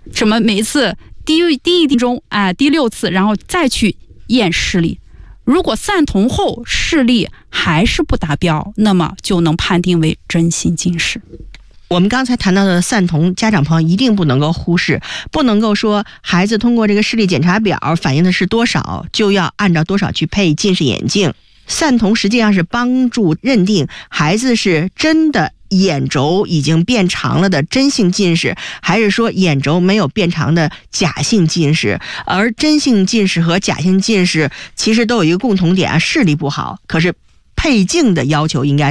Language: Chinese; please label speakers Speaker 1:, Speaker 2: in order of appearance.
Speaker 1: 什么每一次第一中第6次，然后再去验视力。如果散瞳后视力还是不达标，那么就能判定为真性近视。
Speaker 2: 我们刚才谈到的散瞳，家长朋友一定不能够忽视，不能够说孩子通过这个视力检查表反映的是多少，就要按照多少去配近视眼镜。散瞳实际上是帮助认定孩子是真的眼轴已经变长了的真性近视，还是说眼轴没有变长的假性近视。而真性近视和假性近视其实都有一个共同点，视力不好，可是配镜的要求应该